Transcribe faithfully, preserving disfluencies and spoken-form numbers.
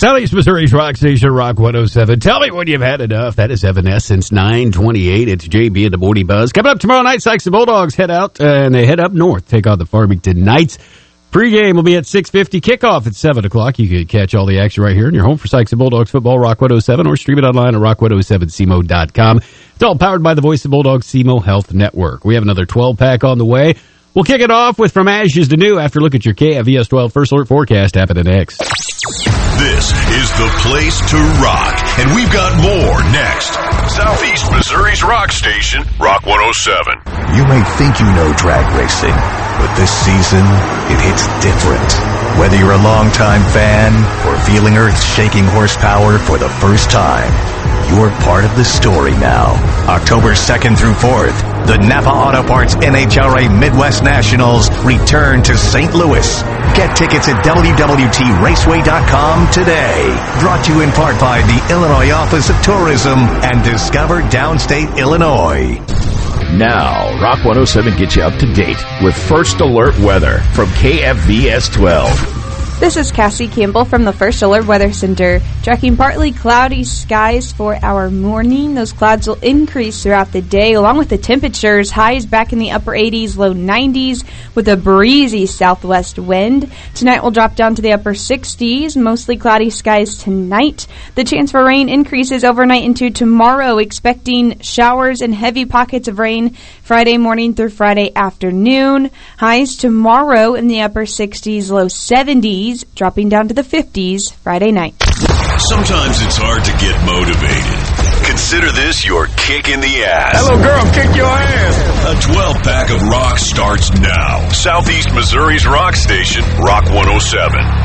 Southeast Missouri's Rock Station, Rock one oh seven. Tell me when you've had enough. That is Evanescence, nine twenty-eight. It's J B and the Morning Buzz. Coming up tomorrow night, Sykes and Bulldogs head out, uh, and they head up north, take on the Farmington Knights. Pre-game will be at six fifty, kickoff at seven o'clock. You can catch all the action right here in your home for Sykes and Bulldogs football, Rock one oh seven, or stream it online at rock one oh seven c m o dot com. It's all powered by the Voice of Bulldogs C M O Health Network. We have another twelve-pack on the way. We'll kick it off with From Ashes to New after a look at your K F V S twelve First Alert forecast happening next. This is the place to rock, and we've got more next. Southeast Missouri's Rock Station, Rock one oh seven. You may think you know drag racing, but this season, it hits different. Whether you're a longtime fan or feeling earth-shaking horsepower for the first time, you're part of the story now. October second through fourth, the Napa Auto Parts N H R A Midwest Nationals return to Saint Louis. Get tickets at w w t raceway dot com today. Brought to you in part by the Illinois Office of Tourism and Discover Downstate Illinois. Now, Rock one oh seven gets you up to date with First Alert weather from K F V S twelve. This is Cassie Campbell from the First Alert Weather Center. Tracking partly cloudy skies for our morning. Those clouds will increase throughout the day, along with the temperatures. Highs back in the upper eighties, low nineties, with a breezy southwest wind. Tonight will drop down to the upper sixties. Mostly cloudy skies tonight. The chance for rain increases overnight into tomorrow, expecting showers and heavy pockets of rain Friday morning through Friday afternoon. Highs tomorrow in the upper sixties, low seventies. Dropping down to the fifties Friday night. Sometimes it's hard to get motivated. Consider this your kick in the ass. Hello, girl, kick your ass. A twelve-pack of rock starts now. Southeast Missouri's Rock Station, Rock one oh seven.